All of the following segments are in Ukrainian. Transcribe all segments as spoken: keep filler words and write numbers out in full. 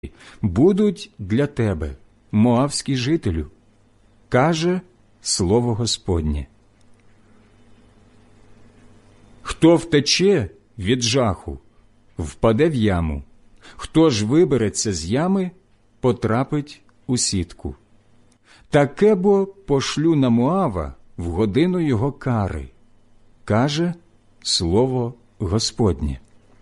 будуть для тебе, моавський жителю, каже слово Господнє. Хто втече від жаху, впаде в яму, хто ж вибереться з ями, потрапить у сітку. Таке бо пошлю на Моава в годину його кари, каже слово Господнє.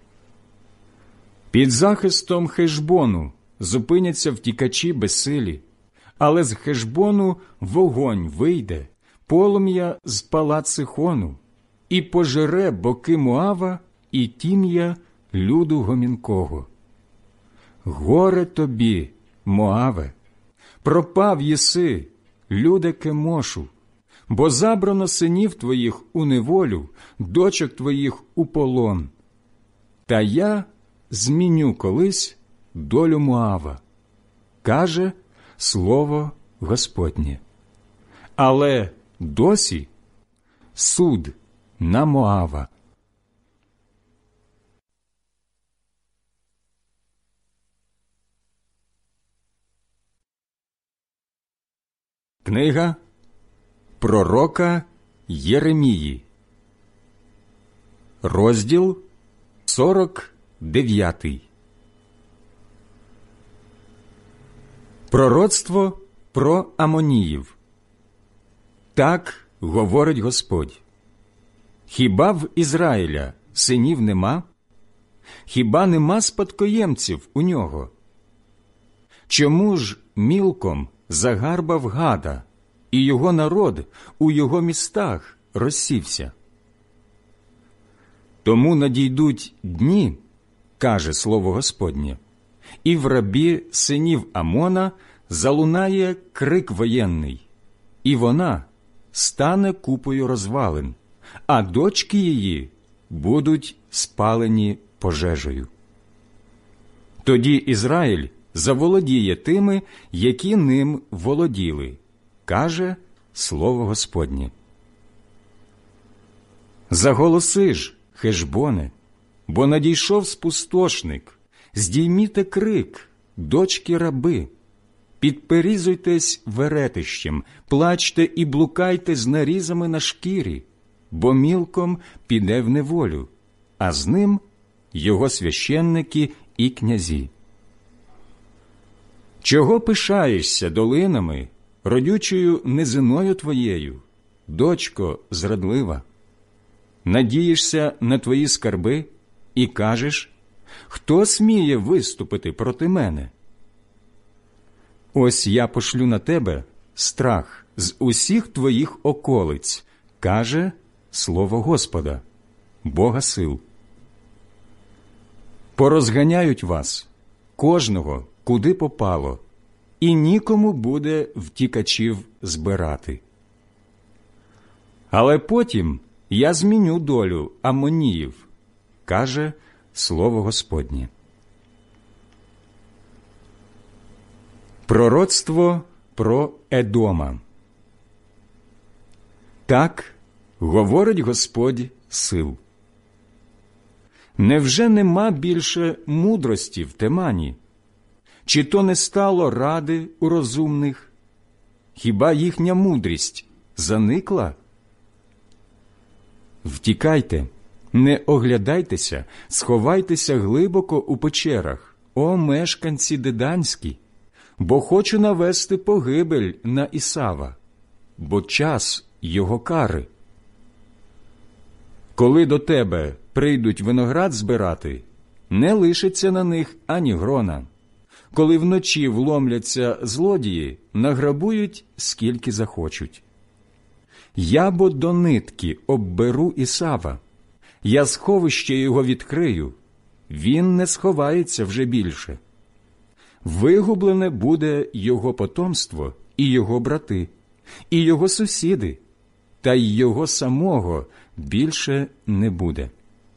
Під захистом Хешбону зупиняться втікачі безсилі, але з Хешбону вогонь вийде, полум'я з палат Сихону, і пожере боки Моава і тім'я люду гомінкого. Горе тобі, Моаве, пропав єси, люде Кемошу, бо забрано синів твоїх у неволю, дочок твоїх у полон. Та я зміню колись долю Моава, каже слово Господнє. Але досі суд на Моава. Книга пророка Єремії, розділ сорок дев'ятий. Пророцтво про Амоніїв. Так говорить Господь. Хіба в Ізраїля синів нема? Хіба нема спадкоємців у нього? Чому ж мілком загарбав Гада, і його народ у його містах розсівся? Тому надійдуть дні, каже слово Господнє, і в рабі синів Амона залунає крик воєнний, і вона стане купою розвалин, а дочки її будуть спалені пожежею. Тоді Ізраїль заволодіє тими, які ним володіли, каже слово Господнє. Заголоси ж, Хешбоне, бо надійшов спустошник, здійміте крик, дочки раби, підперізуйтесь веретищем, плачте і блукайте з нарізами на шкірі, бо мілком піде в неволю, а з ним його священники і князі. Чого пишаєшся долинами, родючою низиною твоєю, дочко зрадлива? Надієшся на твої скарби і кажеш, хто сміє виступити проти мене? Ось я пошлю на тебе страх з усіх твоїх околиць, каже слово Господа, Бога сил. Порозганяють вас, кожного, куди попало, і нікому буде втікачів збирати. Але потім я зміню долю Амоніїв, каже слово Господнє. Пророцтво про Едома. Так говорить Господь сил. Невже нема більше мудрості в Темані? Чи то не стало ради у розумних? Хіба їхня мудрість заникла? Втікайте, не оглядайтеся, сховайтеся глибоко у печерах, о мешканці Деданські, бо хочу навести погибель на Ісава, бо час його кари. Коли до тебе прийдуть виноград збирати, не лишиться на них ані грона. Коли вночі вломляться злодії, награбують, скільки захочуть. Я бо до нитки обберу Ісава, я сховище його відкрию, він не сховається вже більше. Вигублене буде його потомство і його брати, і його сусіди, та й його самого більше не буде.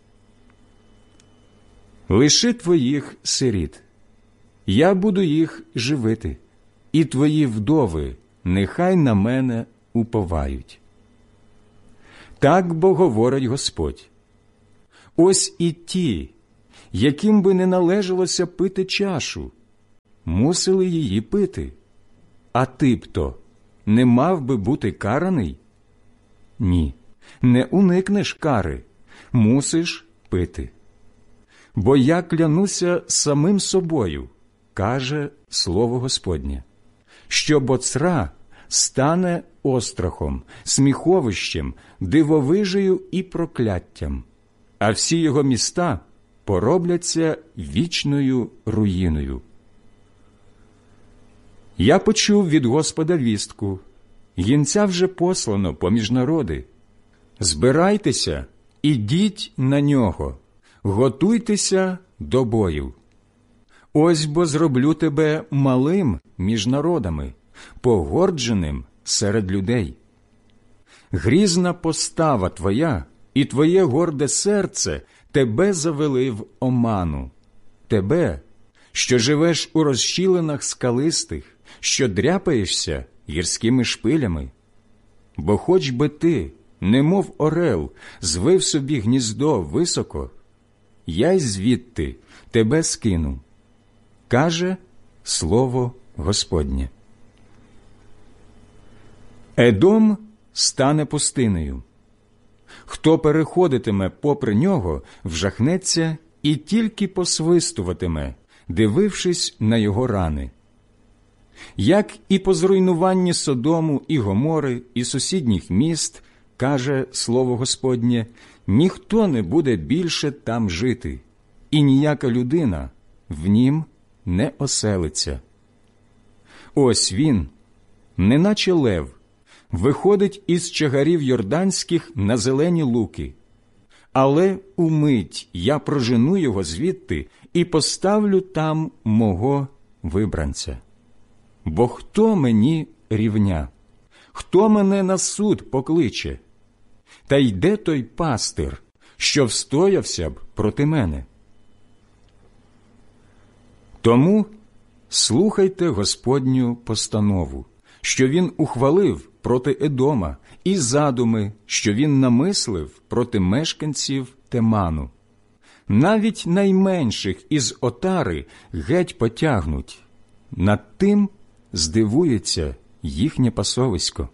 Лиши твоїх сиріт, я буду їх живити, і твої вдови нехай на мене уповають. Так бо говорить Господь. Ось і ті, яким би не належалося пити чашу, мусили її пити. А ти б то не мав би бути караний? Ні, не уникнеш кари, мусиш пити. Бо я клянуся самим собою, каже слово Господнє, що Боцра стане острахом, сміховищем, дивовижею і прокляттям, а всі його міста поробляться вічною руїною. Я почув від Господа вістку, гінця вже послано поміж народи. Збирайтеся, ідіть на нього, готуйтеся до бою. Ось бо зроблю тебе малим між народами, погордженим серед людей. Грізна постава твоя і твоє горде серце тебе завели в оману. Тебе, що живеш у розщілинах скалистих, що дряпаєшся гірськими шпилями. Бо хоч би ти, немов орел, звив собі гніздо високо, я й звідти тебе скину, каже слово Господнє. Едом стане пустинею. Хто переходитиме попри нього, вжахнеться і тільки посвистуватиме, дивившись на його рани. Як і по зруйнуванні Содому і Гомори і сусідніх міст, каже слово Господнє, ніхто не буде більше там жити, і ніяка людина в нім не оселиться. Ось він, неначе лев, виходить із чагарів йорданських на зелені луки. Але умить я прожену його звідти і поставлю там мого вибранця. Бо хто мені рівня? Хто мене на суд покличе? Та йде той пастир, що встоявся б проти мене? Тому слухайте Господню постанову, що він ухвалив проти Едома, і задуми, що він намислив проти мешканців Теману. Навіть найменших із отари геть потягнуть, над тим здивується їхнє пасовисько.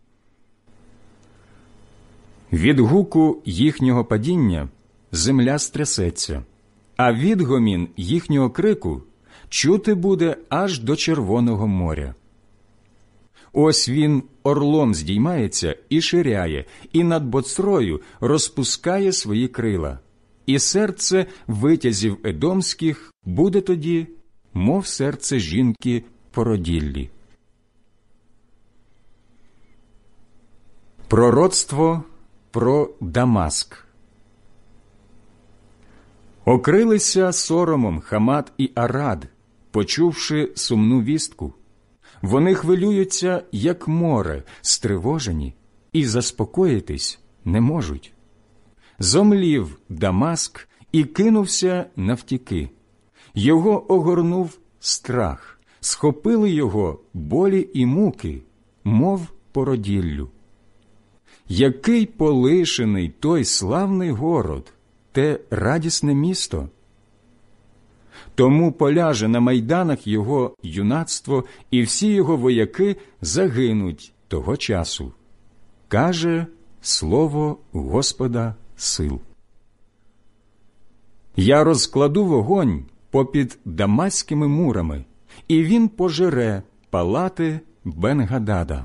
Від гуку їхнього падіння земля стрясеться, а відгомін їхнього крику чути буде аж до Червоного моря. Ось він орлом здіймається і ширяє, і над Боцрою розпускає свої крила, і серце витязів едомських буде тоді, мов серце жінки породіллі. Пророцтво про Дамаск. Окрилися соромом Хамат і Арад, почувши сумну вістку. Вони хвилюються, як море, стривожені, і заспокоїтись не можуть. Зомлів Дамаск і кинувся навтіки. Його огорнув страх, схопили його болі і муки, мов породіллю. Який полишений той славний город, те радісне місто! Тому поляже на майданах його юнацтво, і всі його вояки загинуть того часу, каже слово Господа сил. Я розкладу вогонь попід дамаськими мурами, і він пожере палати Бен-Гадада.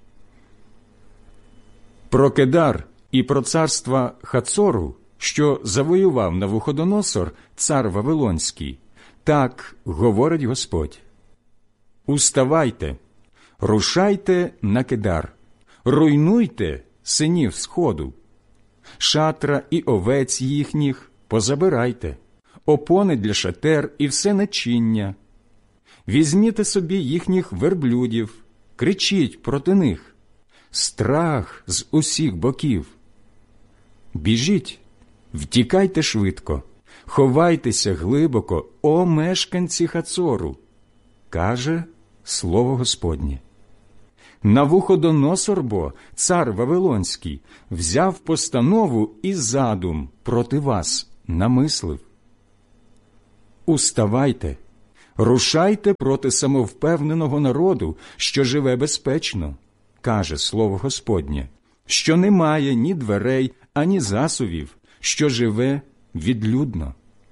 Про Кедар і про царства Хацору, що завоював Навуходоносор, цар Вавилонський, так говорить Господь. Уставайте, рушайте на Кедар, руйнуйте синів сходу, шатра і овець їхніх позабирайте, опони для шатер і все начиння. Візьміте собі їхніх верблюдів, кричіть проти них. Страх з усіх боків. Біжіть, втікайте швидко, ховайтеся глибоко, о мешканці Хацору, каже слово Господнє. Навуходоносор бо, цар Вавилонський, взяв постанову і задум проти вас намислив. Уставайте, Рушайте проти самовпевненого народу, що живе безпечно, каже слово Господнє, що не має ні дверей, ані засувів, що живе відлюдно.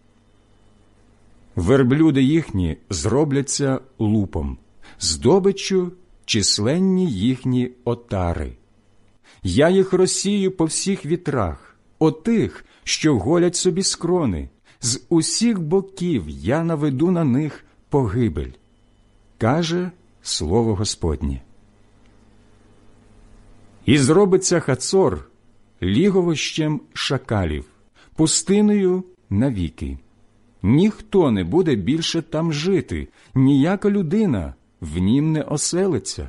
Верблюди їхні зробляться лупом, здобиччю численні їхні отари. Я їх розсію по всіх вітрах, отих, що голять собі скрони, з усіх боків я наведу на них погибель, каже слово Господнє. І зробиться Хацор ліговищем шакалів, пустиною навіки. Ніхто не буде більше там жити, ніяка людина в нім не оселиться.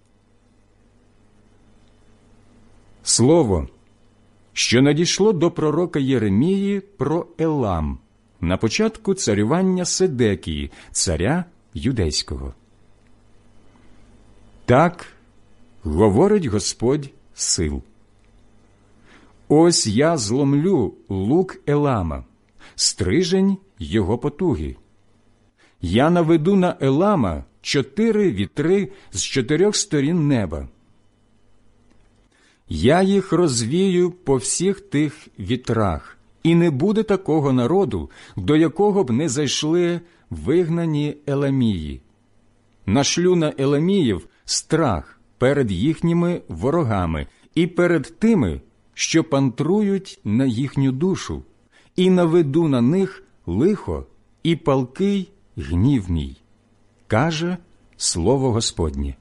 Слово, що надійшло до пророка Єремії про Елам на початку царювання Седекії, царя юдейського. Так говорить Господь сил. Ось я зломлю лук Елама, стрижень його потуги. Я наведу на Елама чотири вітри з чотирьох сторін неба. Я їх розвію по всіх тих вітрах, і не буде такого народу, до якого б не зайшли вигнані Еламії. Нашлю на Еламіїв страх перед їхніми ворогами і перед тими, що пантрують на їхню душу, і наведу на них лихо і палкий гнів мій, каже слово Господнє.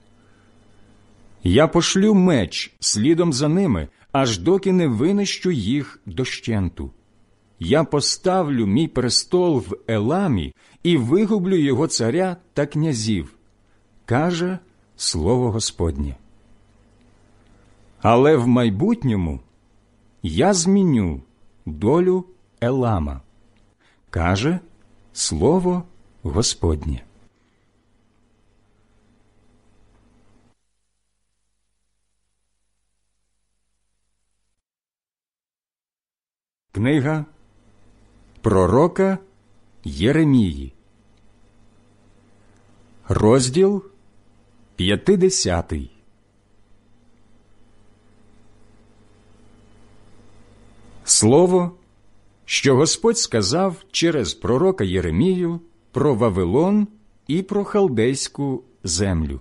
Я пошлю меч слідом за ними, аж доки не винищу їх дощенту. Я поставлю мій престол в Еламі і вигублю його царя та князів, каже слово Господнє. Але в майбутньому я зміню долю Елама, каже слово Господнє. Книга пророка Єремії, розділ п'ятдесятий. Слово, що Господь сказав через пророка Єремію про Вавилон і про халдейську землю.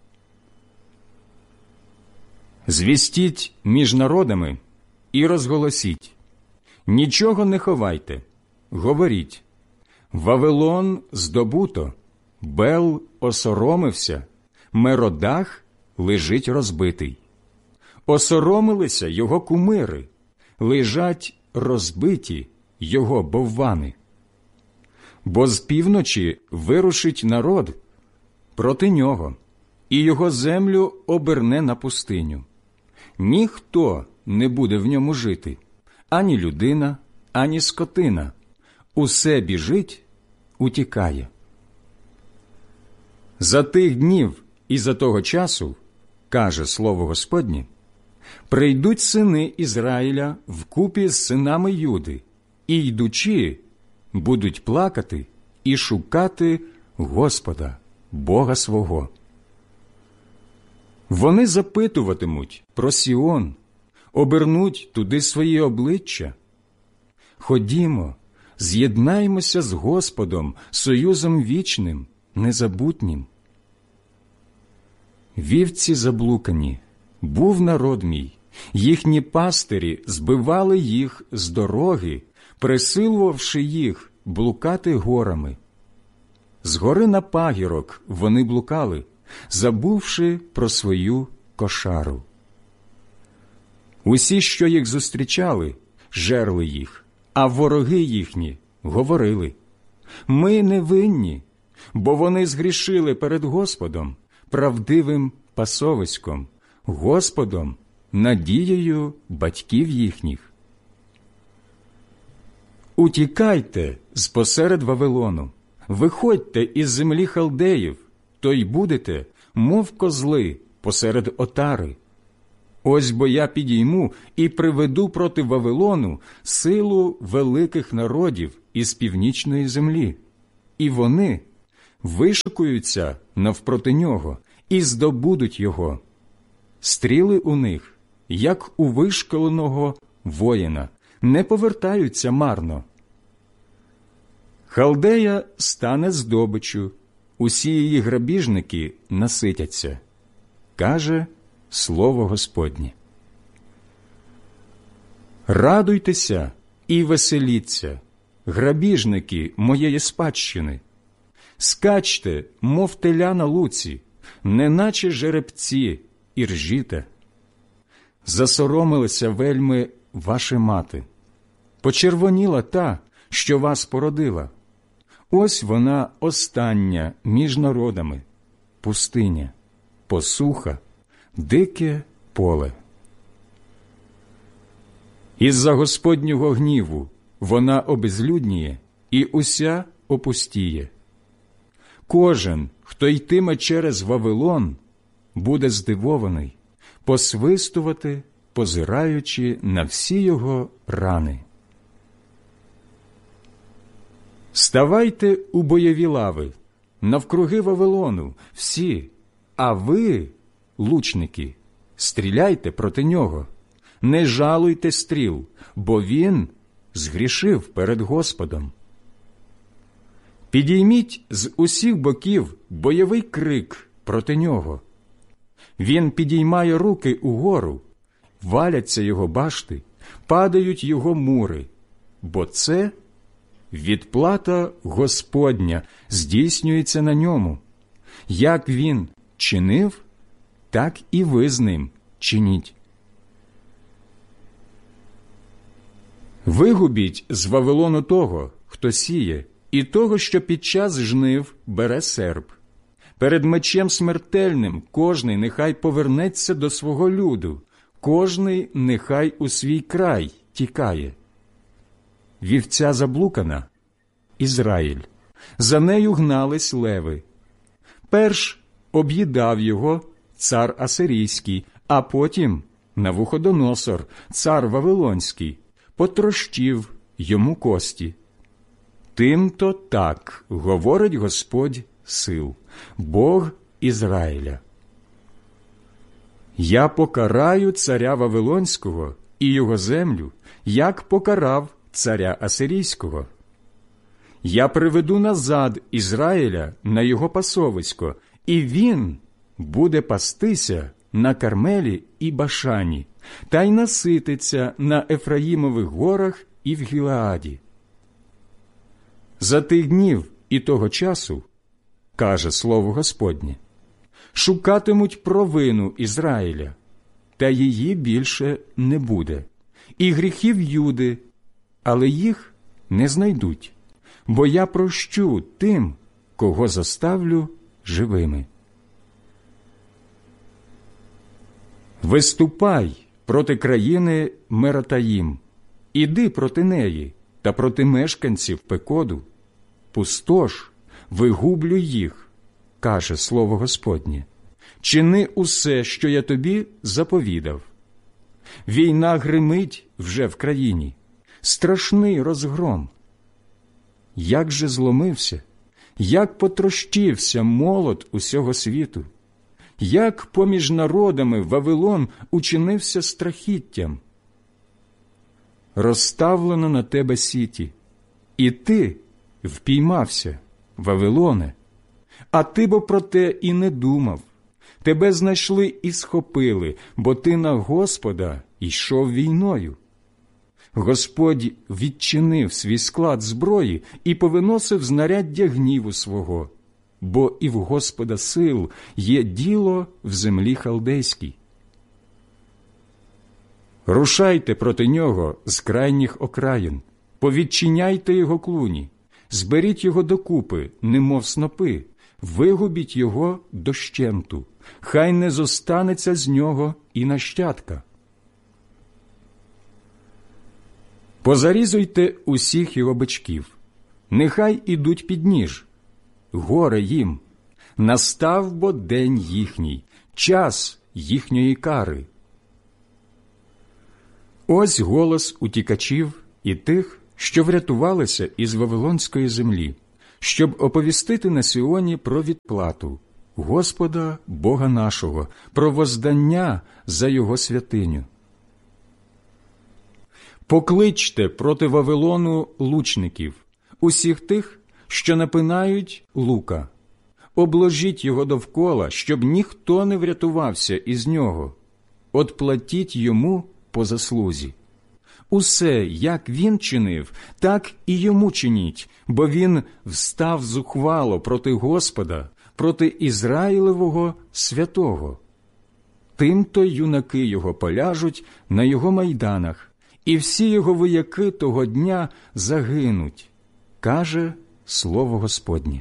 Звістіть між народами і розголосіть. Нічого не ховайте, говоріть. Вавилон здобуто, Бел осоромився, Меродах лежить розбитий. Осоромилися його кумири, лежать розбиті його боввани. Бо з півночі вирушить народ проти нього, і його землю оберне на пустиню. Ніхто не буде в ньому жити, ані людина, ані скотина. Усе біжить, утікає. За тих днів і за того часу, каже слово Господнє, прийдуть сини Ізраїля вкупі з синами Юди, і, йдучи, будуть плакати і шукати Господа, Бога свого. Вони запитуватимуть про Сіон, обернуть туди свої обличчя. Ходімо, з'єднаймося з Господом, союзом вічним, незабутнім. Вівці заблукані, був народ мій, їхні пастирі збивали їх з дороги, присилувавши їх блукати горами. З гори на пагірок вони блукали, забувши про свою кошару. Усі, що їх зустрічали, жерли їх, а вороги їхні говорили: «Ми не винні, бо вони згрішили перед Господом, правдивим пасовиськом, Господом, надією батьків їхніх». Утікайте з посеред Вавилону, виходьте із землі халдеїв, то й будете, мов козли, посеред отари. Ось бо я підійму і приведу проти Вавилону силу великих народів із північної землі, і вони вишикуються навпроти нього і здобудуть його. Стріли у них, як у вишколеного воїна, не повертаються марно. Халдея стане здобиччю, усі її грабіжники наситяться, каже слово Господнє. Радуйтеся і веселіться, грабіжники моєї спадщини. Скачте, мов теля на луці, неначе жеребці, і ржіте. Засоромилася вельми ваша мати, почервоніла та, що вас породила. Ось вона остання між народами, пустиня, посуха, дике поле. Із-за Господнього гніву вона обезлюдніє і уся опустіє. Кожен, хто йтиме через Вавилон, буде здивований, посвистувати, позираючи на всі його рани. Ставайте у бойові лави, навкруги Вавилону, всі, а ви, лучники, стріляйте проти нього. Не жалуйте стріл, бо він згрішив перед Господом. Підійміть з усіх боків бойовий крик проти нього. Він підіймає руки угору, валяться його башти, падають його мури, бо це відплата Господня здійснюється на ньому. Як він чинив, так і ви з ним чиніть. Вигубіть з Вавилону того, хто сіє, і того, що під час жнив бере серп. Перед мечем смертельним кожний нехай повернеться до свого люду, кожний нехай у свій край тікає. Вівця заблукана – Ізраїль, за нею гнались леви. Перш об'їдав його цар Асирійський, а потім Навуходоносор, цар Вавилонський, потрощив йому кості. Тим-то так говорить Господь сил, Бог Ізраїля. Я покараю царя Вавилонського і його землю, як покарав царя Асирійського. Я приведу назад Ізраїля на його пасовисько, і він буде пастися на Кармелі і Башані, та й насититься на Ефраїмових горах і в Гілеаді. За тих днів і того часу, каже слово Господнє, шукатимуть провину Ізраїля, та її більше не буде, і гріхів Юди, але їх не знайдуть, бо я прощу тим, кого заставлю живими. Виступай проти країни Мератаїм, іди проти неї та проти мешканців Пекоду. Пустош, вигублюй їх, каже слово Господнє. Чини усе, що я тобі заповідав. Війна гримить вже в країні, страшний розгром. Як же зломився, як потрощився молот усього світу, як поміж народами Вавилон учинився страхіттям. Розставлено на тебе сіті, і ти впіймався, Вавилоне, а ти бо про те і не думав. Тебе знайшли і схопили, бо ти на Господа йшов війною. Господь відчинив свій склад зброї і повиносив знаряддя гніву свого, бо і в Господа сил є діло в землі халдейській. Рушайте проти нього з крайніх окраїн, повідчиняйте його клуні, зберіть його докупи, немов снопи, вигубіть його дощенту, хай не зостанеться з нього і нащадка. Позарізуйте усіх його бичків, нехай ідуть під ніж. Горе їм, настав бо день їхній, час їхньої кари. Ось голос утікачів і тих, що врятувалися із Вавилонської землі, щоб оповістити на Сіоні про відплату Господа Бога нашого, про воздання за Його святиню. Покличте проти Вавилону лучників, усіх тих, що напинають лука. Обложіть його довкола, щоб ніхто не врятувався із нього. Отплатіть йому по заслузі. Усе, як він чинив, так і йому чиніть, бо він встав зухвало проти Господа, проти Ізраїлевого святого. Тим-то юнаки його поляжуть на його майданах, і всі його вояки того дня загинуть, каже слово Господнє.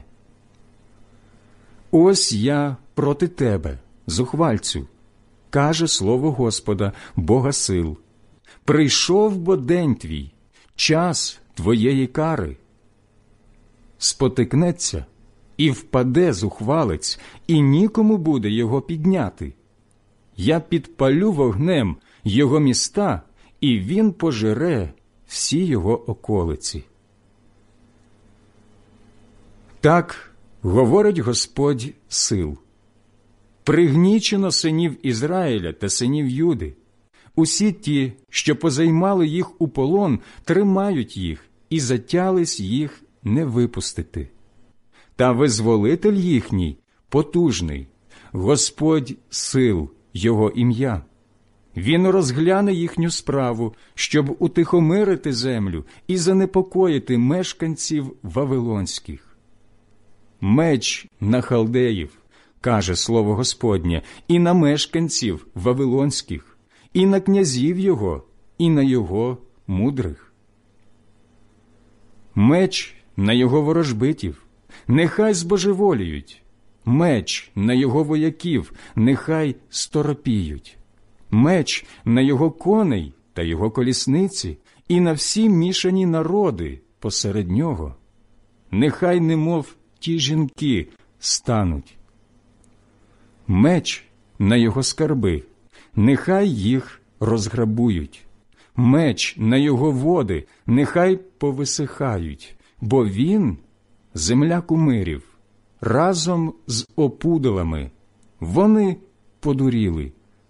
Ось я проти тебе, зухвальцю, каже слово Господа, Бога сил. Прийшов бо день твій, час твоєї кари. Спотикнеться і впаде зухвалець, і нікому буде його підняти. Я підпалю вогнем його міста, і він пожере всі його околиці. Так говорить Господь сил. Пригнічено синів Ізраїля та синів Юди. Усі ті, що позаймали їх у полон, тримають їх і затялись їх не випустити. Та визволитель їхній потужний, Господь сил, його ім'я. Він розгляне їхню справу, щоб утихомирити землю і занепокоїти мешканців вавилонських. Меч на халдеїв, каже слово Господнє, і на мешканців вавилонських, і на князів його, і на його мудрих. Меч на його ворожбитів, нехай збожеволіють. Меч на його вояків, нехай сторопіють. Меч на його коней та його колісниці, і на всі мішані народи посеред нього. Нехай немов ті жінки стануть. Меч на його скарби, нехай їх розграбують. Меч на його води, нехай повисихають, бо він – земля кумирів, разом з опудалами. Вони подуріли.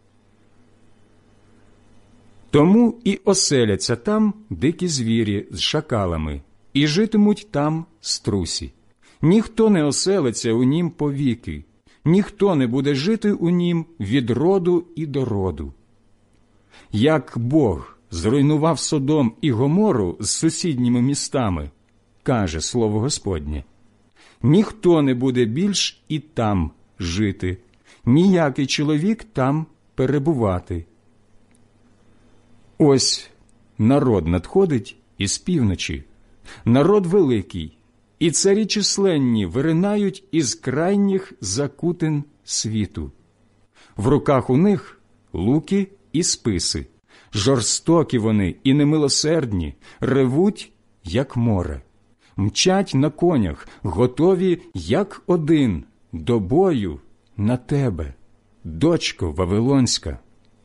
Тому і оселяться там дикі звірі з шакалами, і житимуть там струсі. Ніхто не оселиться у нім повіки, ніхто не буде жити у нім від роду і до роду. Як Бог зруйнував Содом і Гомору з сусідніми містами, каже слово Господнє, ніхто не буде більш і там жити, ніякий чоловік там перебувати. Ось народ надходить із півночі, народ великий, і царі численні виринають із крайніх закутин світу. В руках у них луки і списи, жорстокі вони і немилосердні, ревуть, як море, мчать на конях, готові, як один, до бою на тебе, дочко Вавилонська.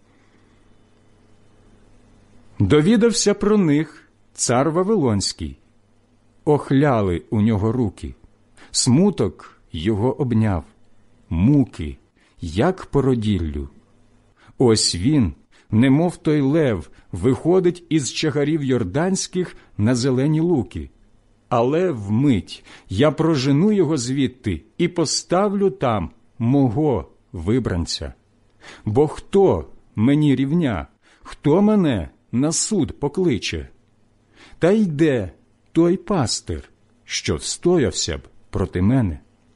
Довідався про них цар Вавилонський. Охляли у нього руки, смуток його обняв, муки, як породіллю. Ось він, немов той лев, виходить із чагарів йорданських на зелені луки. Але вмить я прожену його звідти і поставлю там мого вибранця. Бо хто мені рівня, хто мене на суд покличе? Та йде той пастир, що встоявся б проти мене.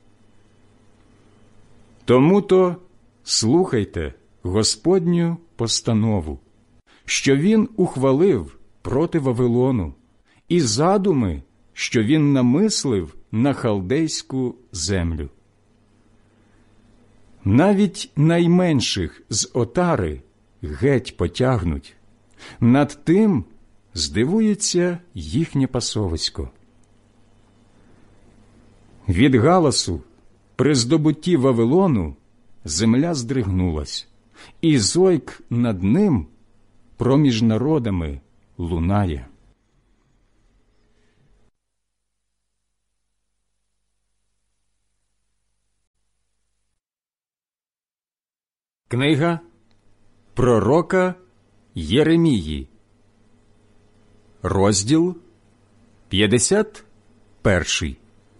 Тому-то слухайте Господню постанову, що він ухвалив проти Вавилону, і задуми, що він намислив на халдейську землю. Навіть найменших з отари геть потягнуть, над тим здивується їхнє пасовисько. Від галасу при здобутті Вавилону земля здригнулась, і зойк над ним проміж народами лунає. Книга пророка Єремії, розділ п'ятдесят перший.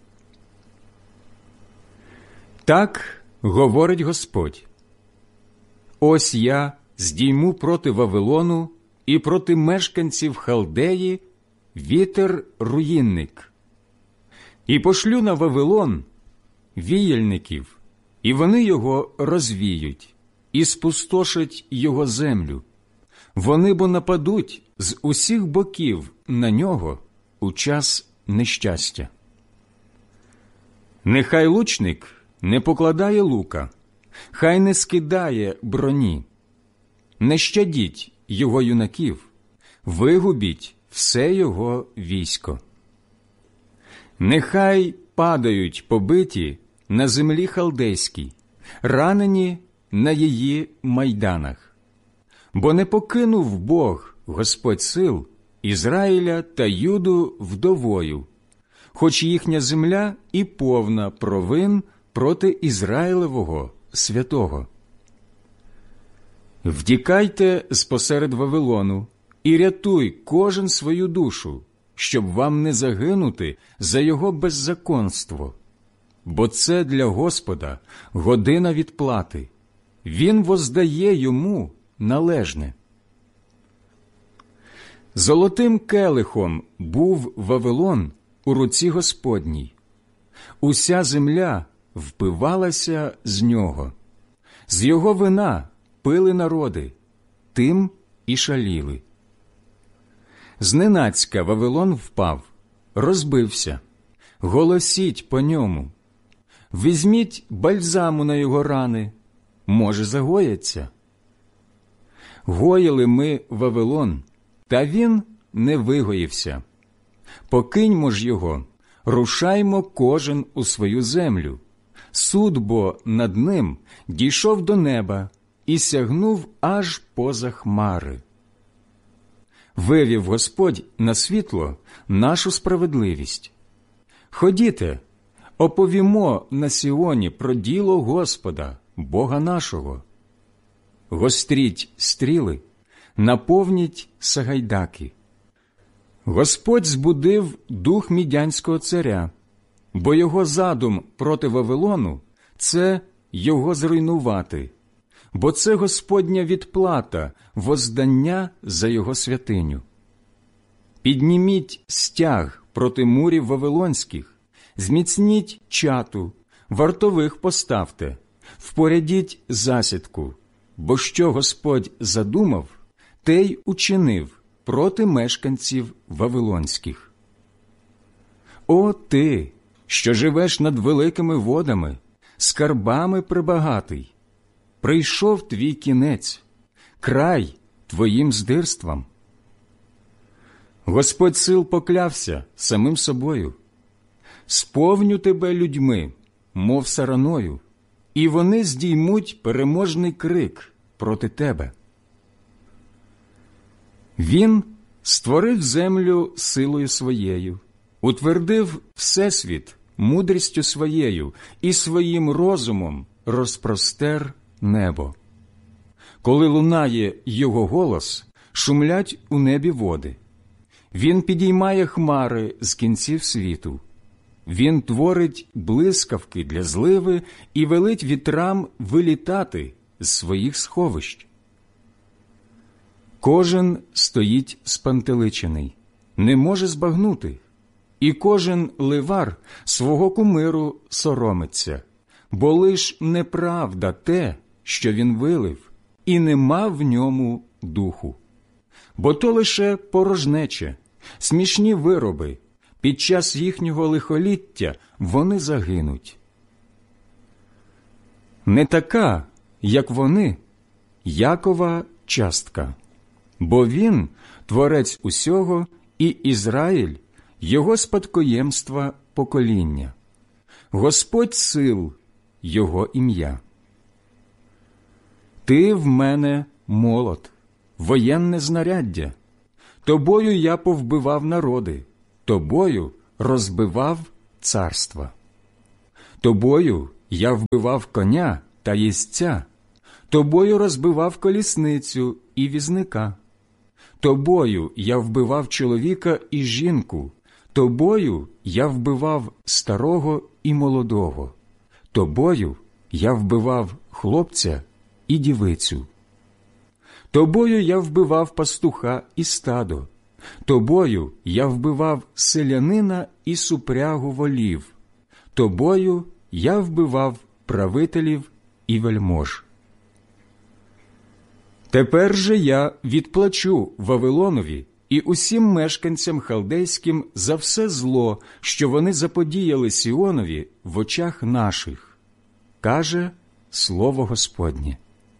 Так говорить Господь: ось я здійму проти Вавилону і проти мешканців Халдеї вітер-руїнник. І пошлю на Вавилон віяльників, і вони його розвіють, і спустошать його землю. Вони бо нападуть з усіх боків на нього у час нещастя. Нехай лучник не покладає лука, хай не скидає броні. Не щадіть його юнаків, вигубіть все його військо. Нехай падають побиті на землі халдейській, ранені на її майданах. Бо не покинув Бог, Господь сил, Ізраїля та Юду вдовою, хоч їхня земля і повна провин проти Ізраїлевого святого. Втікайте з-посеред Вавилону і рятуй кожен свою душу, щоб вам не загинути за його беззаконство. Бо це для Господа година відплати. Він воздає йому належне. Золотим келихом був Вавилон у руці Господній. Уся земля впивалася з нього. З його вина пили народи, тим і шаліли. Зненацька Вавилон впав, розбився. Голосіть по ньому. Візьміть бальзаму на його рани, може, загояться. Гоїли ми Вавилон, та він не вигоївся. Покиньмо ж його, рушаймо кожен у свою землю. Суд бо над ним дійшов до неба і сягнув аж поза хмари. Вивів Господь на світло нашу справедливість. Ходіте, оповімо на Сіоні про діло Господа, Бога нашого. Гостріть стріли, наповніть сагайдаки. Господь збудив дух мідянського царя, бо його задум проти Вавилону – це його зруйнувати, бо це Господня відплата, воздання за його святиню. Підніміть стяг проти мурів вавилонських, зміцніть чату, вартових поставте, впорядіть засідку, бо що Господь задумав, те й учинив проти мешканців вавилонських. О ти, що живеш над великими водами, скарбами прибагатий, прийшов твій кінець, край твоїм здирствам. Господь сил поклявся самим собою: сповню тебе людьми, мов сараною, і вони здіймуть переможний крик проти тебе. Він створив землю силою своєю, утвердив всесвіт мудрістю своєю і своїм розумом розпростер небо. Коли лунає його голос, шумлять у небі води. Він підіймає хмари з кінців світу. Він творить блискавки для зливи і велить вітрам вилітати з своїх сховищ. Кожен стоїть спантеличений, не може збагнути, і кожен ливар свого кумиру соромиться, бо лиш неправда те, що він вилив, і нема в ньому духу. Бо то лише порожнече, смішні вироби, під час їхнього лихоліття вони загинуть. Не така, як вони, Якова частка, бо він – творець усього, і Ізраїль – його спадкоємства покоління. Господь сил – його ім'я. Ти в мене молот, воєнне знаряддя. Тобою я повбивав народи, тобою розбивав царства. Тобою я вбивав коня та їздця, тобою розбивав колісницю і візника. Тобою я вбивав чоловіка і жінку, тобою я вбивав старого і молодого, тобою я вбивав хлопця і дівицю. Тобою я вбивав пастуха і стадо, тобою я вбивав селянина і супрягу волів, тобою я вбивав правителів і вельмож. Тепер же я відплачу Вавилонові і усім мешканцям халдейським за все зло, що вони заподіяли Сіонові в очах наших, каже слово Господнє.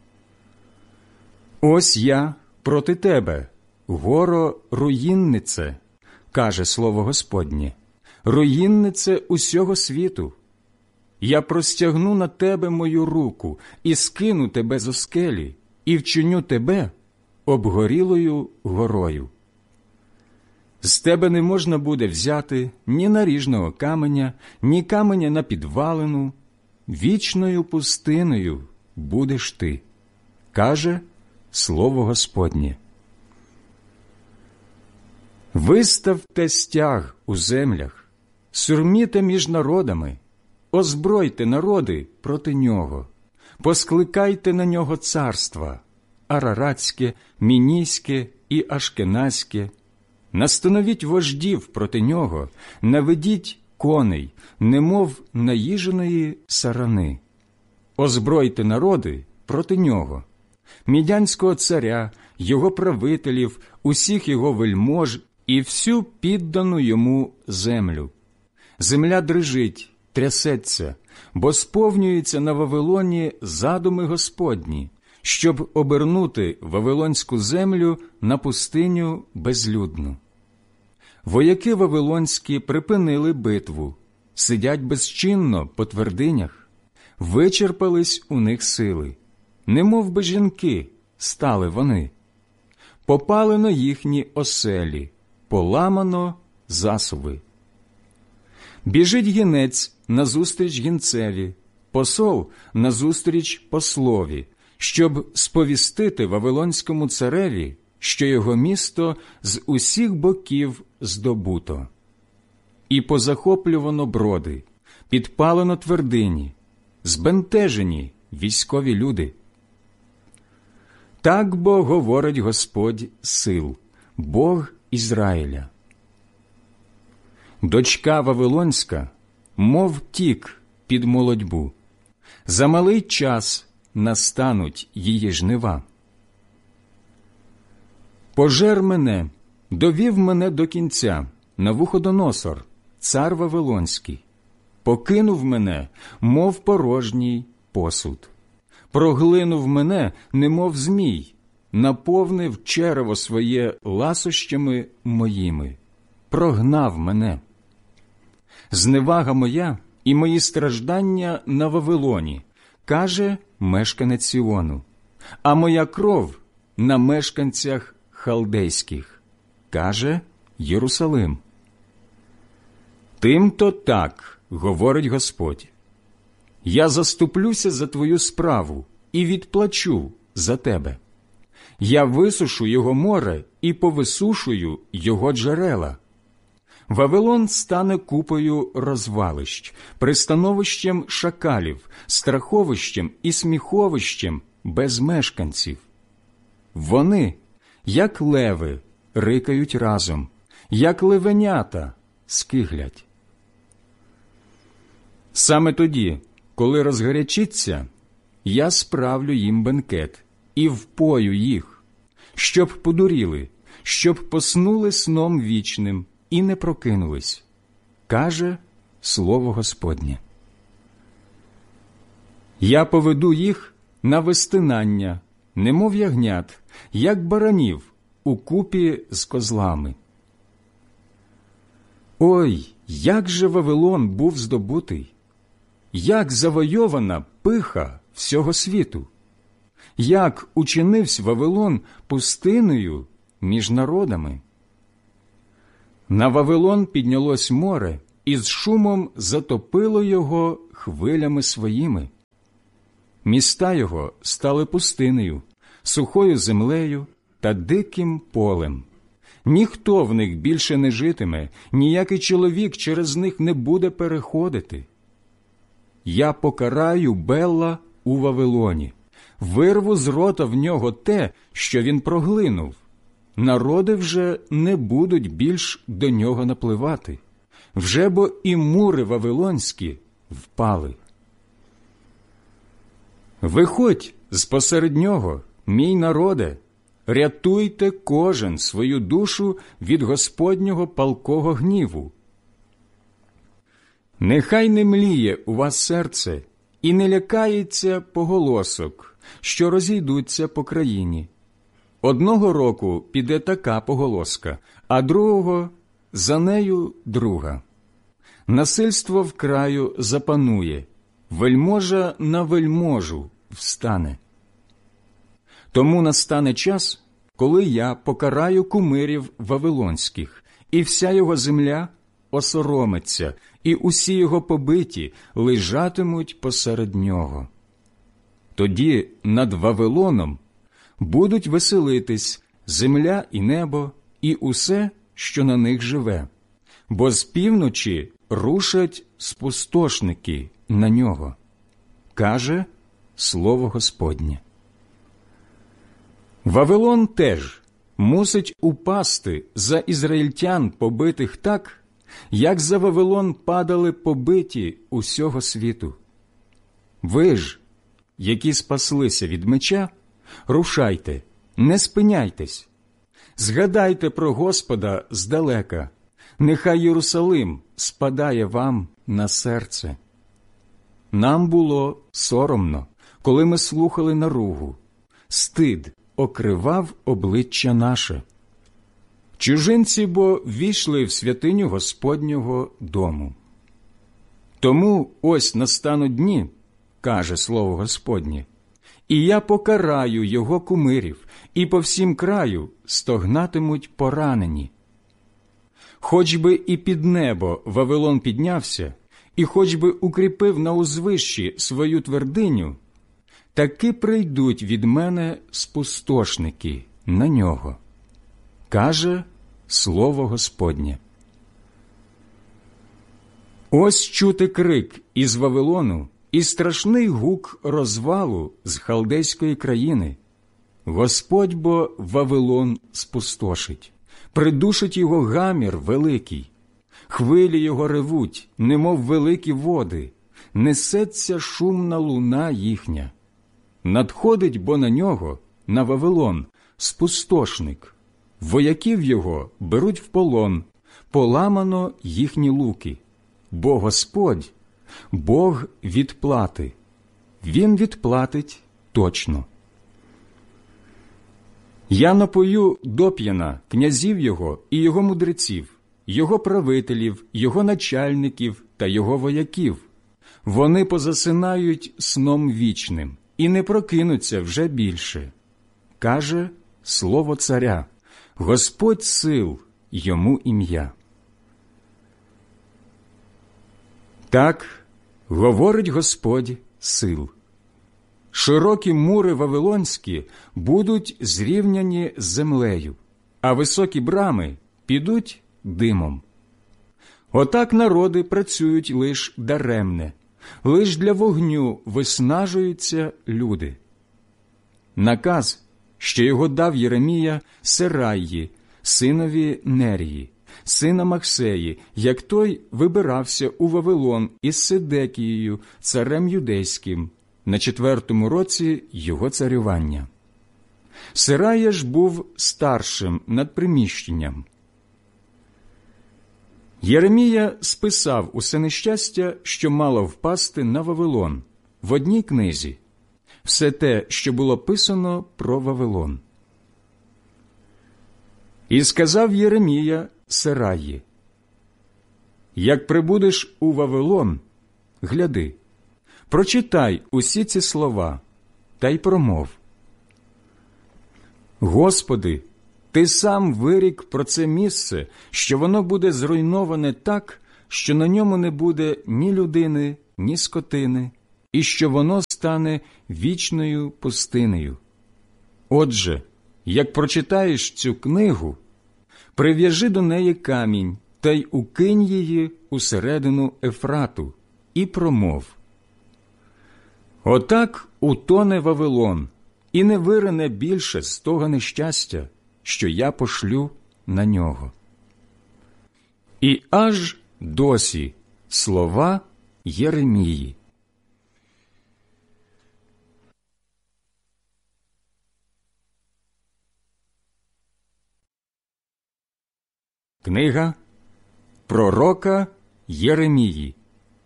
Ось я проти тебе, горо руїннице, каже слово Господнє, руїннице усього світу. Я простягну на тебе мою руку і скину тебе зо скелі, і вчиню тебе обгорілою горою. З тебе не можна буде взяти ні наріжного каменя, ні каменя на підвалину, вічною пустиною будеш ти, каже слово Господнє. Виставте стяг у землях, сурміте між народами, озбройте народи проти нього, поскликайте на нього царства араратське, мінійське і ашкеназьке, настановіть вождів проти нього, наведіть коней, немов наїженої сарани. Озбройте народи проти нього, мідянського царя, його правителів, усіх його вельмож і всю піддану йому землю. Земля дрижить, трясеться, бо сповнюються на Вавилоні задуми Господні, щоб обернути Вавилонську землю на пустиню безлюдну. Вояки вавилонські припинили битву, сидять безчинно по твердинях, вичерпались у них сили, немов би жінки стали вони. Попалено їхні оселі, поламано засуви. Біжить гінець назустріч гінцеві, посол назустріч послові, щоб сповістити Вавилонському цареві, що його місто з усіх боків здобуто. І позахоплювано броди, підпалено твердині, збентежені військові люди. Так бо говорить Господь сил, Бог Ізраїля. Дочка Вавилонська, мов тік під молодьбу, за малий час настануть її жнива. Пожер мене, довів мене до кінця, Навуходоносор, цар Вавилонський, покинув мене, мов порожній посуд, проглинув мене, немов змій, наповнив черево своє ласощами моїми, прогнав мене. Зневага моя і мої страждання на Вавилоні, каже мешканець Сіону, а моя кров на мешканцях халдейських, каже Єрусалим. Тим-то так, говорить Господь, я заступлюся за твою справу і відплачу за тебе. Я висушу його море і повисушую його джерела. Вавилон стане купою розвалищ, пристановищем шакалів, страховищем і сміховищем без мешканців. Вони, як леви, рикають разом, як левенята скиглять. Саме тоді, коли розгарячиться, я справлю їм бенкет і впою їх, щоб подуріли, щоб поснули сном вічним і не прокинулись, каже слово Господнє. Я поведу їх на вистинання, немов ягнят, як баранів у купі з козлами. Ой, як же Вавилон був здобутий! Як завойована пиха всього світу! Як учинився Вавилон пустиною між народами! На Вавилон піднялось море, і з шумом затопило його хвилями своїми. Міста його стали пустинею, сухою землею та диким полем. Ніхто в них більше не житиме, ніякий чоловік через них не буде переходити. Я покараю Белла у Вавилоні, вирву з рота в нього те, що він проглинув. Народи вже не будуть більш до нього напливати. Вже бо і мури вавилонські впали. Виходь з-посеред нього, мій народе, рятуйте кожен свою душу від Господнього палкого гніву. Нехай не мліє у вас серце і не лякається поголосок, що розійдуться по країні. Одного року піде така поголоска, а другого за нею друга. Насильство в краю запанує, вельможа на вельможу встане. Тому настане час, коли я покараю кумирів вавилонських, і вся його земля осоромиться, і усі його побиті лежатимуть посеред нього. Тоді над Вавилоном будуть веселитись земля і небо, і усе, що на них живе, бо з півночі рушать спустошники на нього, каже слово Господнє. Вавилон теж мусить упасти за ізраїльтян, побитих так, як за Вавилон падали побиті усього світу. Ви ж, які спаслися від меча, рушайте, не спиняйтесь. Згадайте про Господа здалека, нехай Єрусалим спадає вам на серце. Нам було соромно, коли ми слухали наругу, стид окривав обличчя наше. Чужинці бо ввійшли в святиню Господнього дому. Тому ось настануть дні, каже слово Господнє, і я покараю його кумирів, і по всім краю стогнатимуть поранені. Хоч би і під небо Вавилон піднявся, і хоч би укріпив на узвищі свою твердиню, таки прийдуть від мене спустошники на нього, каже слово Господнє. Ось чути крик із Вавилону і страшний гук розвалу з халдейської країни. Господь бо Вавилон спустошить, придушить його гамір великий. Хвилі його ревуть, немов великі води, несеться шумна луна їхня. Надходить бо на нього, на Вавилон, спустошник. Вояків його беруть в полон, поламано їхні луки. Бо Господь – Бог відплати. Він відплатить точно. Я напою доп'яна князів його і його мудреців, його правителів, його начальників та його вояків. Вони позасинають сном вічним і не прокинуться вже більше. Каже слово царя, Господь сил, йому ім'я. Так говорить Господь сил. Широкі мури вавилонські будуть зрівняні з землею, а високі брами підуть димом. Отак народи працюють лиш даремне, лиш для вогню виснажуються люди. Наказ, що його дав Єремія Сераї, синові Нерії, сина Махсеї, як той вибирався у Вавилон із Сидекією, царем юдейським, на четвертому році його царювання. Серая ж був старшим над приміщенням. Єремія списав усе нещастя, що мало впасти на Вавилон, в одній книзі, все те, що було писано про Вавилон. І сказав Єремія Сераї: «Як прибудеш у Вавилон, гляди, прочитай усі ці слова, та й промов. Господи, Ти сам вирік про це місце, що воно буде зруйноване так, що на ньому не буде ні людини, ні скотини, і що воно стане стане вічною пустинею. Отже, як прочитаєш цю книгу, прив'яжи до неї камінь та й укинь її усередину Ефрату і промов: отак утоне Вавилон і не вирине більше з того нещастя, що я пошлю на нього. І аж досі слова Єремії. Книга пророка Єремії,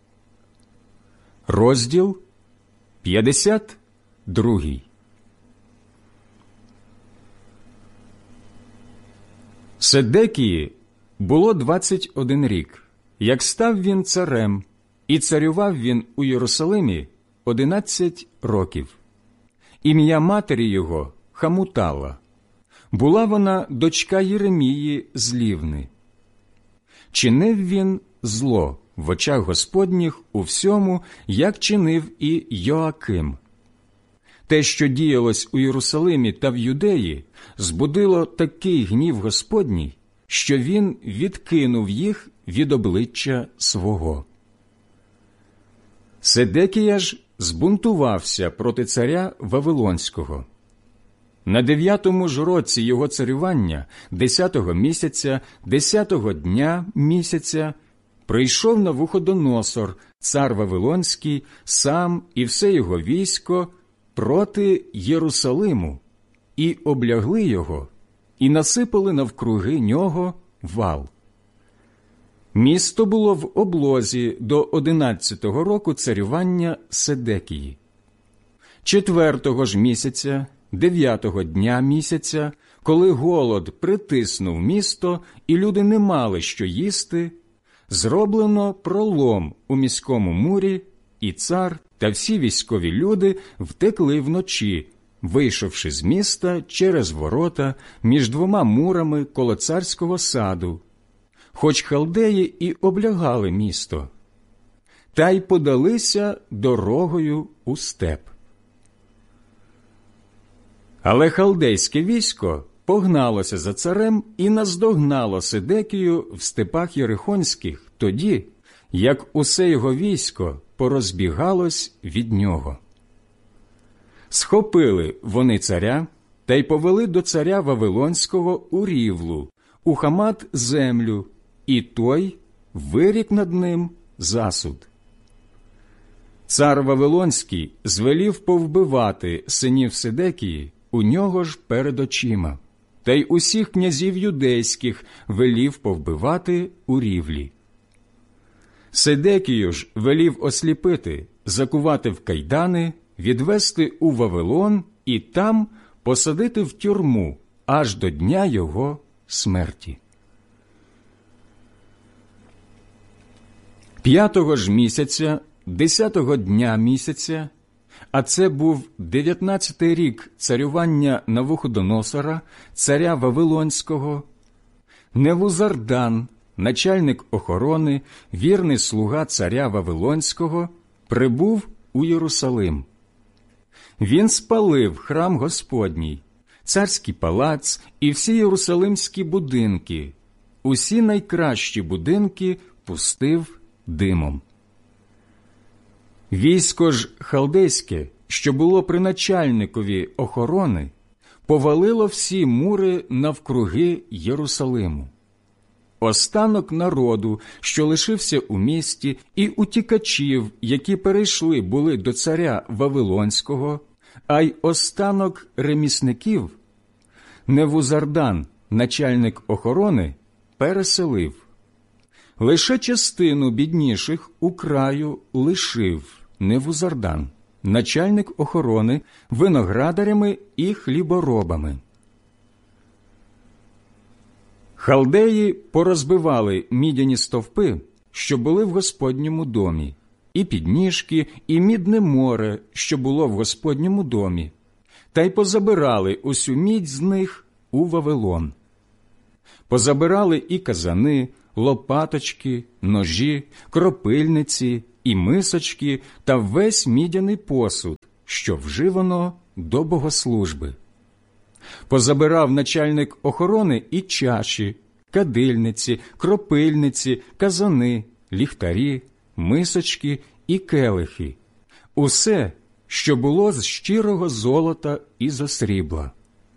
розділ п'ятдесят другий. Седекії було двадцять один рік, як став він царем, і царював він у Єрусалимі одинадцять років. Ім'я матері його Хамутала. Була вона дочка Єремії з Лівни. Чинив він зло в очах Господніх у всьому, як чинив і Йоаким. Те, що діялось у Єрусалимі та в Юдеї, збудило такий гнів Господній, що він відкинув їх від обличчя свого. Седекія ж збунтувався проти царя Вавилонського. На дев'ятому ж році його царювання, десятого місяця, десятого дня місяця, прийшов Навуходоносор, цар Вавилонський, сам і все його військо проти Єрусалиму, і облягли його, і насипали навкруги нього вал. Місто було в облозі до одинадцятого року царювання Седекії. Четвертого ж місяця, дев'ятого дня місяця, коли голод притиснув місто і люди не мали що їсти, зроблено пролом у міському мурі, і цар та всі військові люди втекли вночі, вийшовши з міста через ворота між двома мурами коло царського саду, хоч халдеї і облягали місто, та й подалися дорогою у степ. Але халдейське військо погналося за царем і наздогнало Седекію в степах Єрихонських тоді, як усе його військо порозбігалось від нього. Схопили вони царя та й повели до царя Вавилонського у Рівлу, у Хамат землю, і той вирік над ним засуд. Цар Вавилонський звелів повбивати синів Седекії у нього ж перед очима, та й усіх князів юдейських велів повбивати у Рівлі. Седекію ж велів осліпити, закувати в кайдани, відвести у Вавилон і там посадити в тюрму аж до дня його смерті. П'ятого ж місяця, десятого дня місяця, а це був дев'ятнадцятий рік царювання Навуходоносора, царя Вавилонського, Невузардан, начальник охорони, вірний слуга царя Вавилонського, прибув у Єрусалим. Він спалив храм Господній, царський палац і всі єрусалимські будинки, усі найкращі будинки пустив димом. Військо ж халдейське, що було при начальникові охорони, повалило всі мури навкруги Єрусалиму. Останок народу, що лишився у місті, і утікачів, які перейшли були до царя Вавилонського, а й останок ремісників, Невузардан, начальник охорони, переселив. Лише частину бідніших у краю лишив Невузардан, начальник охорони, виноградарями і хліборобами. Халдеї порозбивали мідяні стовпи, що були в Господньому домі, і підніжки, і мідне море, що було в Господньому домі, та й позабирали усю мідь з них у Вавилон. Позабирали і казани, лопаточки, ножі, кропильниці, і мисочки та весь мідяний посуд, що вживано до богослужби. Позабирав начальник охорони і чаші, кадильниці, кропильниці, казани, ліхтарі, мисочки і келихи, усе, що було з щирого золота і зо срібла.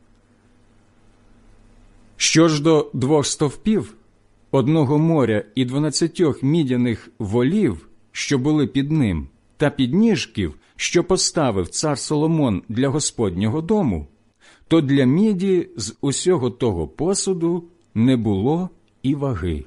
Що ж до двох стовпів, одного моря і дванадцятьох мідяних волів, що були під ним, та підніжків, що поставив цар Соломон для Господнього дому, то для міді з усього того посуду не було і ваги.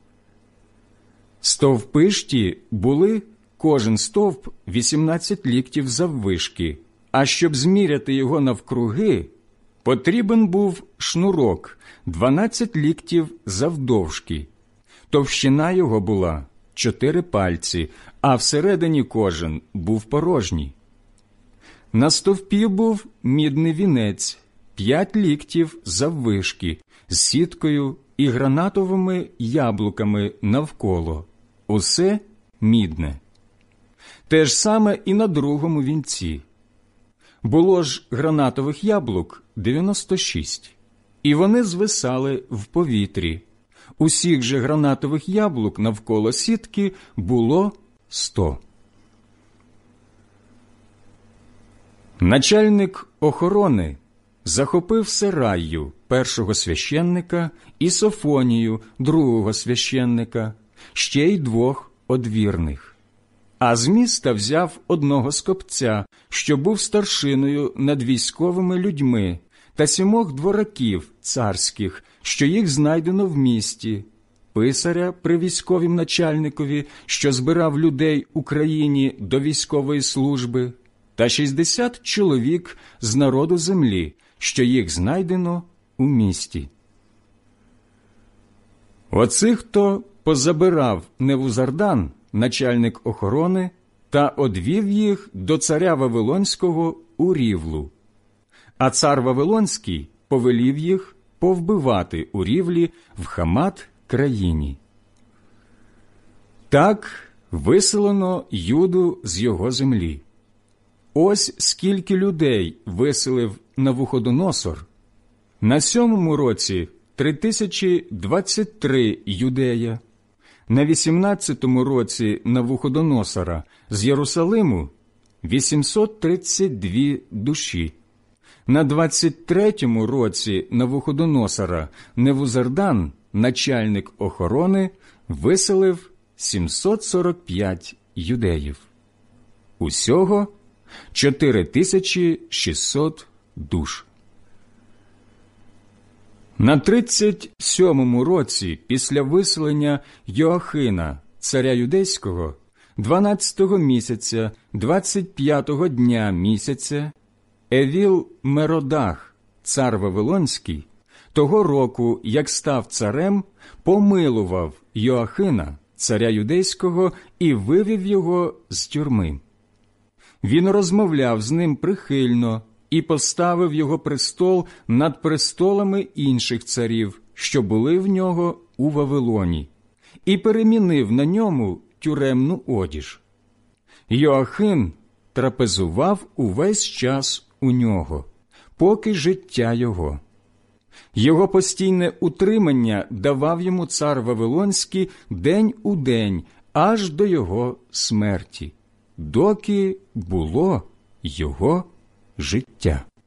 Стовпи ж ті були кожен стовп вісімнадцять ліктів заввишки, а щоб зміряти його навкруги, потрібен був шнурок дванадцять ліктів завдовжки. Товщина його була чотири пальці, а всередині кожен був порожній. На стовпі був мідний вінець, п'ять ліктів заввишки, з сіткою і гранатовими яблуками навколо. Усе мідне. Те ж саме і на другому вінці. Було ж гранатових яблук дев'яносто шість, і вони звисали в повітрі. Усіх же гранатових яблук навколо сітки було сто. Начальник охорони захопив Сераю, першого священника, і Софонію, другого священника, ще й двох одвірних. А з міста взяв одного скопця, що був старшиною над військовими людьми, та сімох двораків царських, що їх знайдено в місті, писаря при військовім начальникові, що збирав людей Україні до військової служби, та шістдесят чоловік з народу землі, що їх знайдено у місті. Оцих то позабирав Невузардан, начальник охорони, та одвів їх до царя Вавилонського у Рівлу. А цар Вавилонський повелів їх повбивати у Рівлі в Хамат країні. Так виселено Юду з його землі. Ось скільки людей виселив Навуходоносор. На сьомому році три тисячі двадцять три юдея, на вісімнадцятому році Навуходоносора з Єрусалиму вісімсот тридцять дві душі, на двадцять третьому році Навуходоносора Невузардан, начальник охорони, виселив сімсот сорок п'ять юдеїв. Усього чотири тисячі шістсот душ. На тридцять сьомому році після виселення Йоахина, царя юдейського, дванадцятого місяця, двадцять п'ятого дня місяця, Евіл-Меродах, цар Вавилонський, того року, як став царем, помилував Йоахина, царя юдейського, і вивів його з тюрми. Він розмовляв з ним прихильно і поставив його престол над престолами інших царів, що були в нього у Вавилоні, і перемінив на ньому тюремну одіж. Йоахин трапезував увесь час у нього, поки життя його. Його постійне утримання давав йому цар Вавилонський день у день, аж до його смерті, доки було його життя.